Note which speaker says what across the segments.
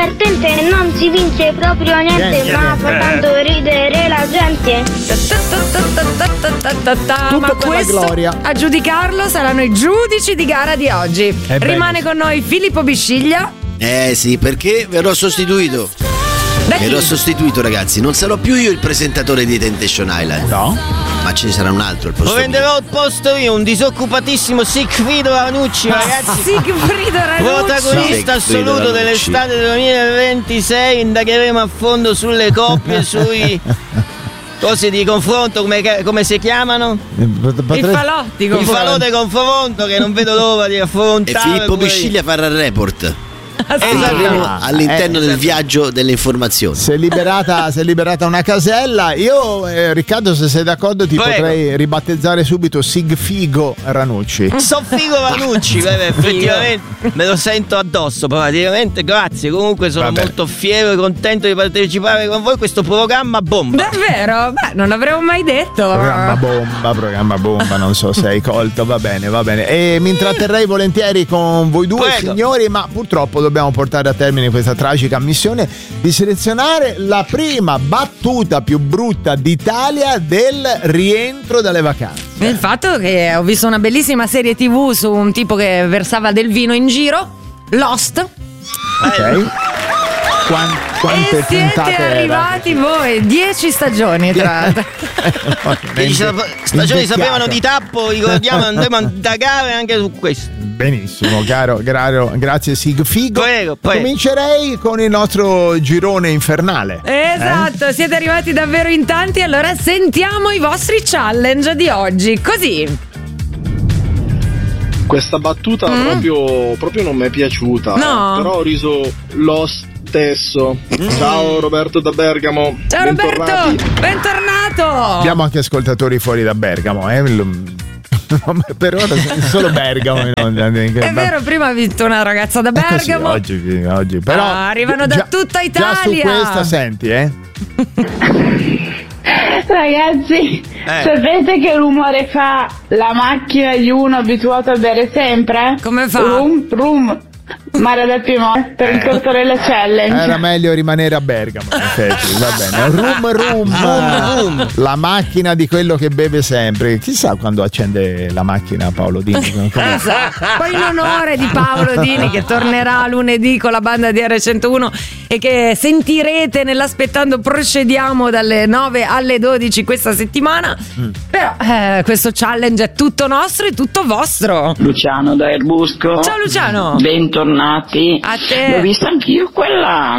Speaker 1: divertente, non si vince proprio niente, ma fa tanto ridere la gente.
Speaker 2: Ma questo,
Speaker 3: gloria.
Speaker 2: a giudicarlo saranno i giudici di gara di oggi. Rimane con noi Filippo Bisciglia.
Speaker 4: Sì, perché verrò sostituito. Verrò sostituito, ragazzi. Non sarò più io il presentatore di Temptation Island.
Speaker 3: No.
Speaker 4: Ma ce ne sarà un altro al posto.
Speaker 5: Prenderò il posto io, un disoccupatissimo Sigfrido Ranucci, ragazzi.
Speaker 2: Sigfrido Ranucci,
Speaker 5: protagonista assoluto dell'estate del 2026. Indagheremo a fondo sulle coppie, sui cose di confronto, come si chiamano?
Speaker 2: I falotti.
Speaker 5: I falotti confronto che non vedo l'ora di affrontare.
Speaker 4: E Filippo Bisciglia farà il report. All'interno del viaggio delle informazioni.
Speaker 3: Si è liberata una casella. Io, Riccardo, se sei d'accordo, ti potrei ribattezzare subito Sigfigo Ranucci.
Speaker 5: Soffigo Ranucci, effettivamente me lo sento addosso praticamente. Grazie, comunque sono molto fiero e contento di partecipare con voi a questo programma bomba.
Speaker 2: Davvero? Beh, non l'avremmo mai detto.
Speaker 3: Programma bomba, non so se hai colto. Va bene. E mi intratterrei volentieri con voi due, signori, ma purtroppo dobbiamo portare a termine questa tragica missione di selezionare la prima battuta più brutta d'Italia del rientro dalle vacanze.
Speaker 2: Il fatto che ho visto una bellissima serie TV su un tipo che versava del vino in giro, Lost.
Speaker 3: Ok. Quante
Speaker 2: e siete
Speaker 3: puntate
Speaker 2: arrivati voi? 10 stagioni tra
Speaker 5: stagioni sapevano di tappo, ricordiamo, andremo a indagare anche su questo.
Speaker 3: Benissimo, caro, grazie Sigfigo.
Speaker 5: Prego.
Speaker 3: Comincerei con il nostro girone infernale.
Speaker 2: Esatto, siete arrivati davvero in tanti, allora sentiamo i vostri challenge di oggi. Così.
Speaker 6: Questa battuta proprio non mi è piaciuta.
Speaker 2: No.
Speaker 6: Però ho riso lo stesso. Ciao Roberto da Bergamo.
Speaker 2: Ciao Roberto, bentornato.
Speaker 3: Abbiamo anche ascoltatori fuori da Bergamo, per ora solo Bergamo.
Speaker 2: È vero, prima ha vinto una ragazza da Bergamo.
Speaker 3: Oggi però
Speaker 2: arrivano da tutta Italia.
Speaker 3: Già su questa senti,
Speaker 7: Ragazzi, sapete che rumore fa la macchina di uno abituato a bere sempre?
Speaker 2: Come fa?
Speaker 7: Rum. Mare del Piemonte per il Tortorella Challenge.
Speaker 3: Era meglio rimanere a Bergamo, in effetti, va bene. Rum. La macchina di quello che beve sempre. Chissà quando accende la macchina Paolo Dini.
Speaker 2: Poi in onore di Paolo Dini, che tornerà lunedì con la banda di R101 e che sentirete nell'aspettando procediamo dalle 9 alle 12 questa settimana. Però questo challenge è tutto nostro e tutto vostro.
Speaker 8: Luciano da Erbusco.
Speaker 2: Ciao Luciano.
Speaker 8: Bentornati.
Speaker 2: A te.
Speaker 8: L'ho vista anch'io quella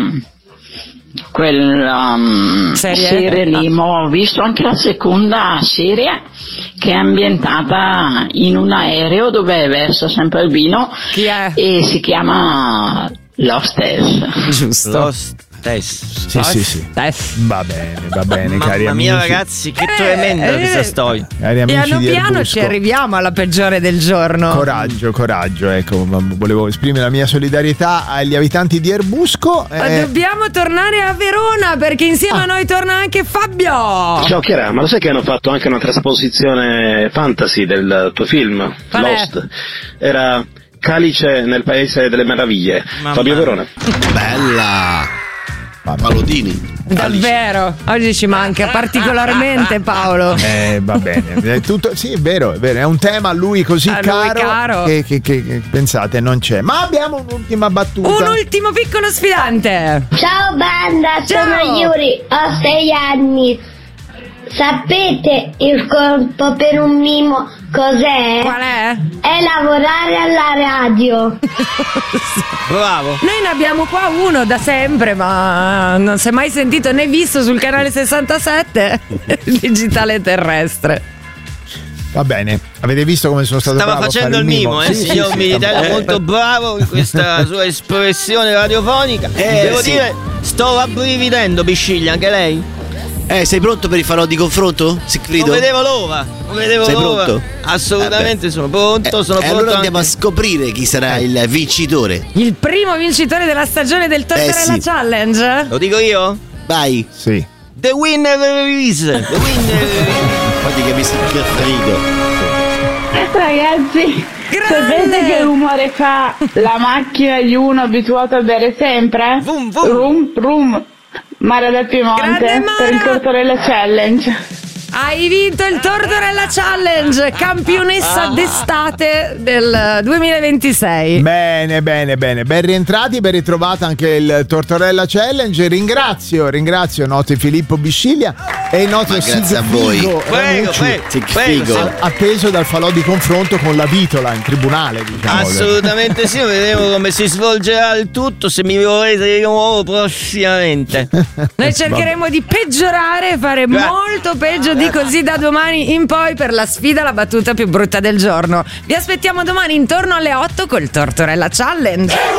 Speaker 8: serie lì, ma ho visto anche la seconda serie che è ambientata in un aereo dove versa sempre il vino.
Speaker 2: Chi è?
Speaker 8: E si chiama Lostess.
Speaker 2: Giusto.
Speaker 3: Sì. Va bene, cari
Speaker 5: amici. Mamma mia,
Speaker 3: amici.
Speaker 5: ragazzi, che tremenda questa storia.
Speaker 3: Cari amici
Speaker 2: piano ci arriviamo alla peggiore del giorno.
Speaker 3: Coraggio, ecco, volevo esprimere la mia solidarietà agli abitanti di Erbusco.
Speaker 2: Dobbiamo tornare a Verona perché insieme a noi torna anche Fabio.
Speaker 6: Ciao Chiara, ma lo sai che hanno fatto anche una trasposizione fantasy del tuo film?
Speaker 2: Qual è?
Speaker 6: Lost. Era Calice nel Paese delle Meraviglie. Fabio Verona.
Speaker 4: Bella. Paolo Dini.
Speaker 2: Davvero, oggi ci manca particolarmente Paolo.
Speaker 3: Va bene, sì, è vero, è un tema a lui così caro. Che pensate non c'è. Ma abbiamo un'ultima battuta.
Speaker 2: Un ultimo piccolo sfidante.
Speaker 1: Ciao banda, sono Yuri, ho 6 anni. Sapete il corpo per un mimo cos'è?
Speaker 2: Qual è?
Speaker 1: È lavorare alla radio.
Speaker 5: Bravo.
Speaker 2: Noi ne abbiamo qua uno da sempre, ma non si è mai sentito né visto sul canale 67 digitale terrestre.
Speaker 3: Va bene, avete visto come sono stato bravo
Speaker 5: facendo
Speaker 3: a fare
Speaker 5: il mimo, signor Militello, molto bravo in questa sua espressione radiofonica. Devo dire, sto rabbrividendo, Bisciglia, anche lei?
Speaker 4: Sei pronto per il falò di confronto? Sigfrido?
Speaker 5: Non vedevo l'ora.
Speaker 4: Sei pronto?
Speaker 5: Assolutamente sono pronto.
Speaker 4: Allora andiamo a scoprire chi sarà il vincitore.
Speaker 2: Il primo vincitore della stagione del Tortorella Challenge?
Speaker 5: Lo dico io?
Speaker 4: Vai.
Speaker 3: Sì.
Speaker 5: The winner is.
Speaker 4: Poi ti capisci il frigo.
Speaker 7: Ragazzi, sapete che rumore fa la macchina di uno abituato a bere sempre?
Speaker 5: Vum, vum.
Speaker 7: Rum, rum. Mara del Piemonte
Speaker 2: Grande Mara.
Speaker 7: per il Tortorella Challenge.
Speaker 2: Hai vinto il Tortorella Challenge, campionessa d'estate del 2026.
Speaker 3: Bene, ben rientrati, ben ritrovata anche il Tortorella Challenge. Ringrazio Noti Filippo Bisciglia e il nostro
Speaker 4: grazie a voi.
Speaker 3: Prego. Atteso dal falò di confronto con la Vitola in tribunale, diciamo.
Speaker 5: Assolutamente sì, vedremo come si svolgerà il tutto, se mi vorrete di nuovo prossimamente.
Speaker 2: Noi cercheremo di peggiorare e fare molto peggio di così da domani in poi per la sfida, la battuta più brutta del giorno. Vi aspettiamo domani intorno alle 8 col Tortorella Challenge.